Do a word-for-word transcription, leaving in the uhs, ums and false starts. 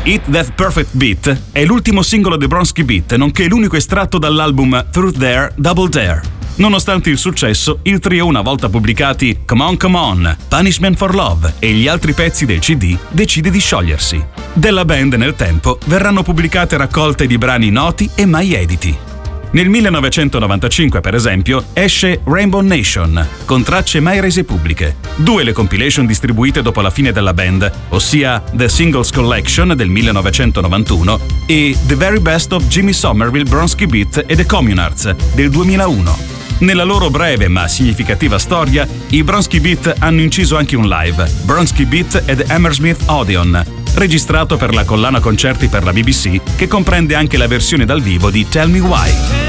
Hit That Perfect Beat è l'ultimo singolo dei Bronski Beat, nonché l'unico estratto dall'album Truth Dare Double Dare. Nonostante il successo, il trio, una volta pubblicati Come On Come On, Punishment for Love e gli altri pezzi del C D, decide di sciogliersi. Della band nel tempo verranno pubblicate raccolte di brani noti e mai editi. Nel millenovecentonovantacinque, per esempio, esce Rainbow Nation, con tracce mai rese pubbliche. Due le compilation distribuite dopo la fine della band, ossia The Singles Collection del millenovecentonovantuno e The Very Best of Jimmy Somerville, Bronski Beat e The Communards del duemilauno. Nella loro breve ma significativa storia, i Bronski Beat hanno inciso anche un live, Bronski Beat ed Hammersmith Odeon, registrato per la collana concerti per la B B C, che comprende anche la versione dal vivo di Tell Me Why.